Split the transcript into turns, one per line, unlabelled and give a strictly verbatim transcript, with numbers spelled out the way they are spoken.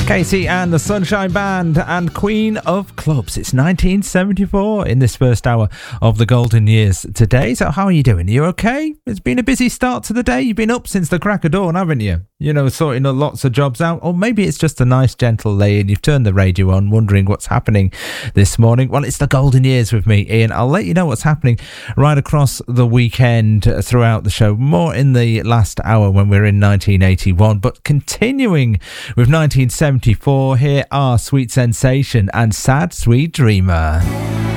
Katie and the Sunshine Band and Queen of Clubs. It's nineteen seventy-four in this first hour of the golden years today. So how are you doing? Are you okay? It's been a busy start to the day. You've been up since the crack of dawn, haven't you? You know, sorting lots of jobs out. Or maybe it's just a nice gentle lay and you've turned the radio on wondering what's happening this morning. Well, it's the golden years with me, Ian. I'll let you know what's happening right across the weekend throughout the show. More in the last hour when we're in nineteen eighty-one. But continuing with nineteen seventy-four, here are Sweet Sensation and Sad Sweet Dreamer.